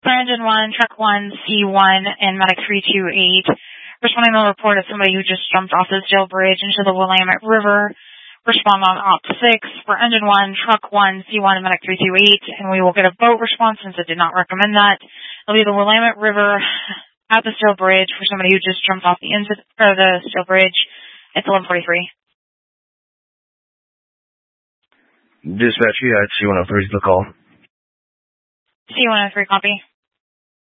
For engine 1, truck 1, C1, and medic 328. Responding to the report of somebody who just jumped off the Steel Bridge into the Willamette River. Respond on Op 6 for engine 1, truck 1, C1, and medic 328. And we will get a boat response since I did not recommend that. It'll be the Willamette River at the Steel Bridge for somebody who just jumped off the Steel Bridge. It's 11:43. Dispatch, you had C-103's the call. C-103, copy.